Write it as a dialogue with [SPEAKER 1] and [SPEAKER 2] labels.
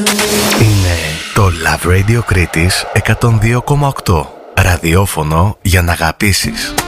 [SPEAKER 1] Είναι το Love Radio Κρήτης 102,8. Ραδιόφωνο για να αγαπήσεις.